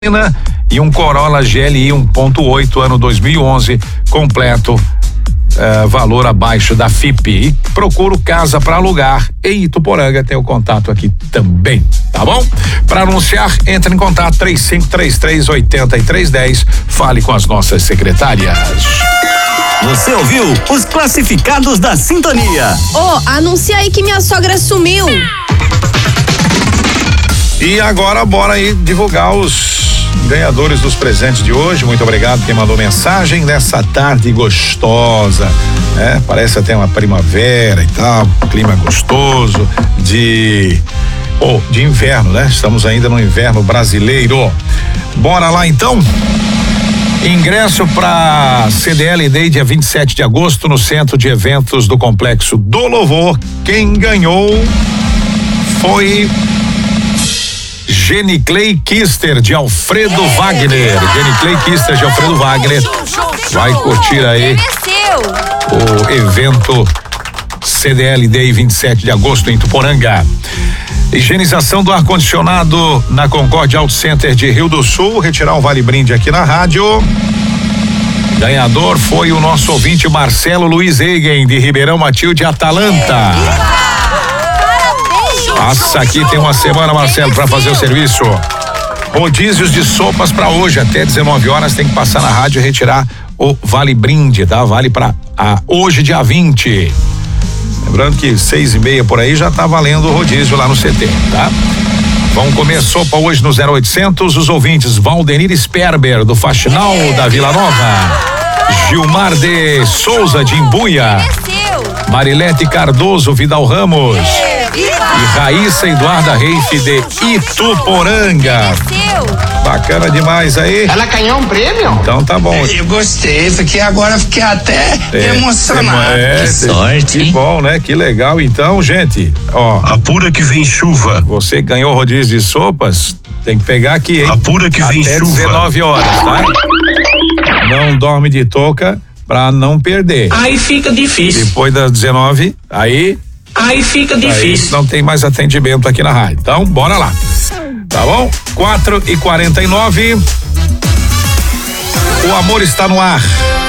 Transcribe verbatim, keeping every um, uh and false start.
e um Corolla G L I um ponto oito ano dois mil e onze completo, eh, valor abaixo da F I P. E procuro casa para alugar em Ituporanga, tem o contato aqui também, tá bom? Para anunciar, entre em contato três cinco três três oito três um zero, fale com as nossas secretárias. Você ouviu os classificados da sintonia. Ô, oh, anuncia aí que minha sogra sumiu. E agora bora aí divulgar os ganhadores dos presentes de hoje. Muito obrigado quem mandou mensagem nessa tarde gostosa, né? Parece até uma primavera e tal, clima gostoso de oh, de inverno, né? Estamos ainda no inverno brasileiro. Bora lá então. Ingresso para C D L Day dia vinte e sete de agosto no Centro de Eventos do Complexo do Louvor. Quem ganhou foi Geniclei Kister de Alfredo Wagner. Geniclei Kister de Alfredo Wagner vai curtir aí o evento C D L Day vinte e sete de agosto em Ituporanga. Higienização do ar-condicionado na Concorde Auto Center de Rio do Sul. Retirar um vale brinde aqui na rádio. Ganhador foi o nosso ouvinte Marcelo Luiz Eigen de Ribeirão Matilde, Atalanta. Passa aqui, tem uma semana, Marcelo, para fazer o serviço. Rodízios de sopas para hoje, até dezenove horas tem que passar na rádio e retirar o vale brinde, tá? Vale para hoje, dia vinte. Lembrando que seis e meia por aí já tá valendo o rodízio lá no C T, tá? Vamos comer sopa hoje no zero oitocentos, os ouvintes Valdenir Sperber do Faxinal da Vila Nova, Gilmar de Souza de Imbuia, Marilete Cardoso Vidal Ramos e Raíssa Eduarda Reife de Ituporanga. Bacana demais aí. Ela ganhou um prêmio? Então tá bom. Eu gostei, isso aqui agora fiquei até é, emocionado. É, que sorte. Que bom, né? Que legal. Então, gente, ó. Apura que vem chuva. Você ganhou rodízio de sopas, tem que pegar aqui, hein? Apura que vem até chuva. dezenove horas, tá? Não dorme de touca pra não perder. Aí fica difícil. Depois das dezenove, aí Aí fica difícil. Aí não tem mais atendimento aqui na rádio. Então, bora lá. Tá bom? quatro e quarenta e nove. O amor está no ar.